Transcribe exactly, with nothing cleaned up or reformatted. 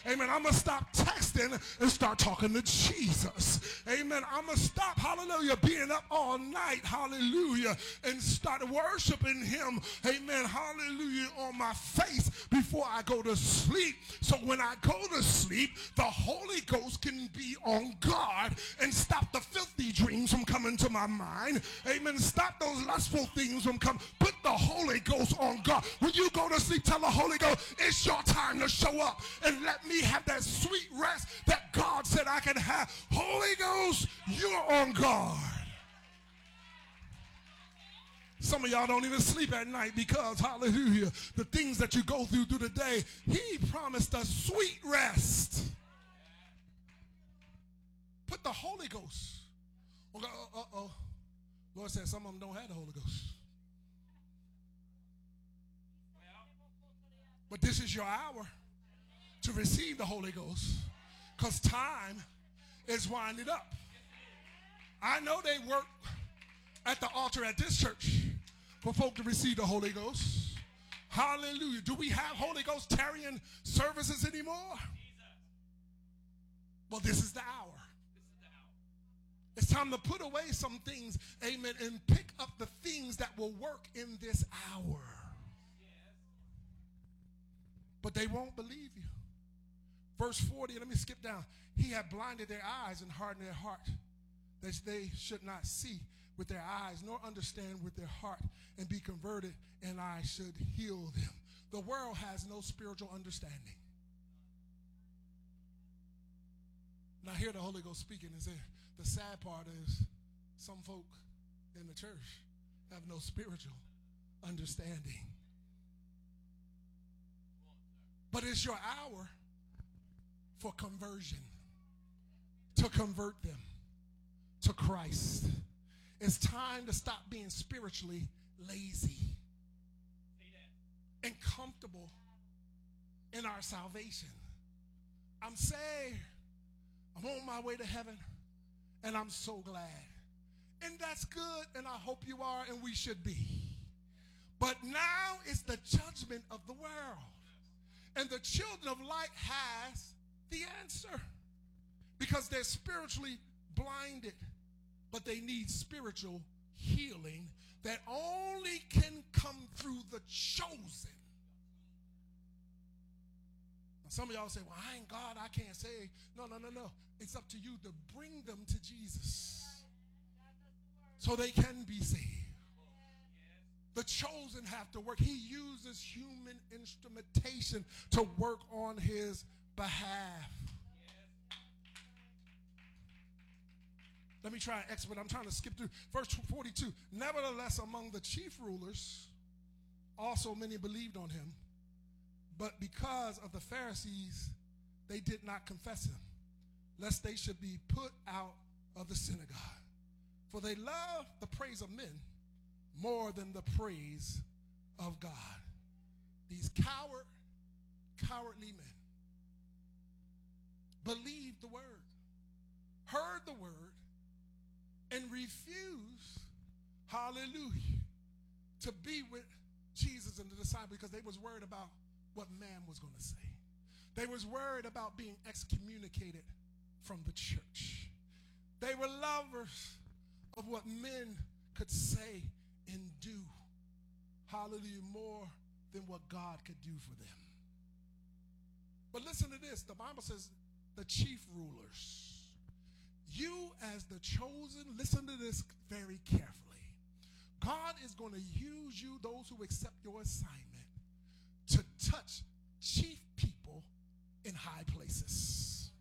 Amen. I'm going to stop texting and start talking to Jesus. Amen. I'm going to stop, hallelujah, being up all night, hallelujah, and start worshiping him, amen, hallelujah, on my face before I go to sleep. So when I go to sleep, the Holy Ghost can be on guard and stop the filthy dreams from coming to my mind. Amen. Stop those lustful things from coming. Put the Holy Ghost on guard. When you go to sleep, tell the Holy Ghost, it's your time to show up and let me have that sweet rest that God said I can have. Holy Ghost, you're on guard. Some of y'all don't even sleep at night because, hallelujah, the things that you go through through the day, he promised us sweet rest. Put the Holy Ghost. Uh-oh. Uh, uh, Lord said some of them don't have the Holy Ghost. But this is your hour to receive the Holy Ghost because time is winding up. I know they work at the altar at this church for folk to receive the Holy Ghost. Hallelujah. Do we have Holy Ghost tarrying services anymore? Well, this is the hour. It's time to put away some things, amen, and pick up the things that will work in this hour. But they won't believe you. Verse forty, let me skip down. He had blinded their eyes and hardened their heart, that they should not see with their eyes, nor understand with their heart, and be converted, and I should heal them. The world has no spiritual understanding. Now hear the Holy Ghost speaking and say, the sad part is some folk in the church have no spiritual understanding. But it's your hour for conversion, to convert them to Christ. It's time to stop being spiritually lazy and comfortable in our salvation. I'm saved. I'm on my way to heaven, and I'm so glad. And that's good, and I hope you are, and we should be. But now it's the judgment of the world. And the children of light has the answer because they're spiritually blinded, but they need spiritual healing that only can come through the chosen. Now, some of y'all say, well, I ain't God, I can't save. No, no, no, no. It's up to you to bring them to Jesus so they can be saved. The chosen have to work. He uses human instrumentation to work on his behalf. Let me try and expert. I'm trying to skip through. Verse forty-two. Nevertheless, among the chief rulers, also many believed on him. But because of the Pharisees, they did not confess him, lest they should be put out of the synagogue. For they love the praise of men more than the praise of God. These coward, cowardly men believed the word, heard the word, and refused, hallelujah, to be with Jesus and the disciples because they was worried about what man was going to say. They was worried about being excommunicated from the church. They were lovers of what men could say and do, hallelujah, more than what God could do for them. But listen to this. The Bible says the chief rulers. You as the chosen, listen to this very carefully. God is going to use you, those who accept your assignment,